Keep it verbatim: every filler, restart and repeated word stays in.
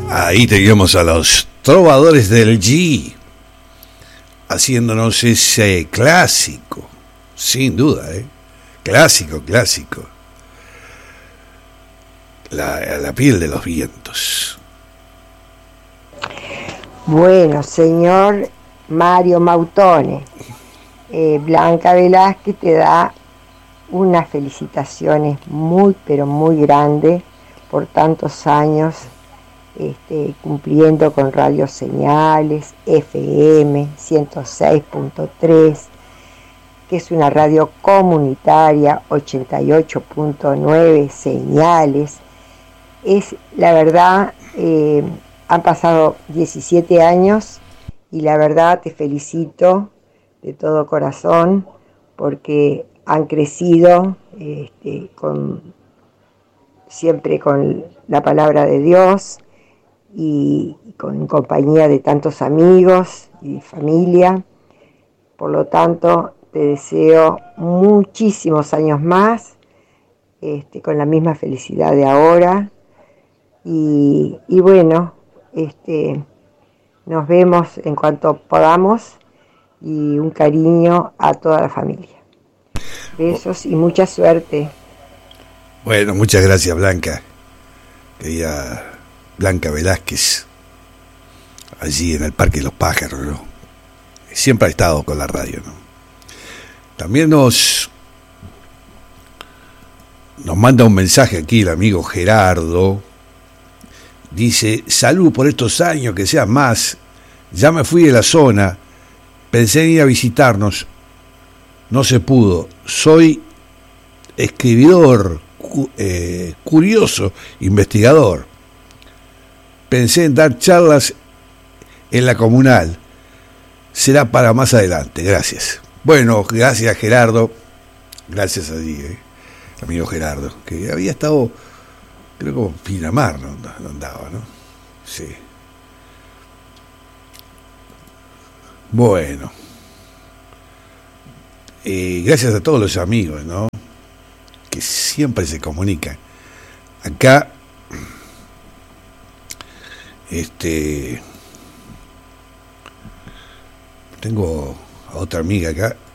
Ahí teníamos a los Trovadores del G, haciéndonos ese clásico, sin duda, ¿eh? Clásico, clásico. La, la piel de los vientos. Bueno, señor Mario Mautone, eh, Blanca Velázquez te da unas felicitaciones muy, pero muy grandes por tantos años este, cumpliendo con Radio Señales, F M ciento seis punto tres, que es una radio comunitaria, ochenta y ocho punto nueve Señales. Es, la verdad, eh, han pasado diecisiete años y la verdad te felicito de todo corazón porque han crecido este, con, siempre con la palabra de Dios y, y con compañía de tantos amigos y familia. Por lo tanto, te deseo muchísimos años más, este, con la misma felicidad de ahora. Y, y bueno, este, nos vemos en cuanto podamos y un cariño a toda la familia. Besos y mucha suerte. Bueno, muchas gracias, Blanca. Querida Blanca Velázquez, allí en el Parque de los Pájaros, ¿no? Siempre ha estado con la radio, ¿no? También nos nos manda un mensaje aquí el amigo Gerardo. Dice: salud por estos años, que sean más. Ya me fui de la zona, pensé en ir a visitarnos, no se pudo. Soy escribidor, cu- eh, curioso, investigador. Pensé en dar charlas en la comunal. Será para más adelante. Gracias. Bueno, gracias, Gerardo. Gracias a ti, eh, amigo Gerardo, que había estado, creo que en Pinamar, ¿no? Andaba, ¿no? Sí. Bueno. Eh, gracias a todos los amigos, ¿no? Que siempre se comunican. Acá, este, tengo a otra amiga acá